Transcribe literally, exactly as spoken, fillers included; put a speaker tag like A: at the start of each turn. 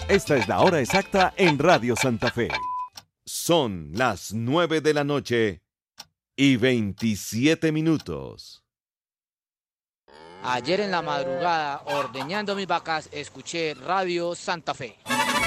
A: Esta es la hora exacta en Radio Santa Fe. Son las nueve de la noche y veintisiete minutos.
B: Ayer en la madrugada, ordeñando mis vacas, escuché Radio Santa Fe.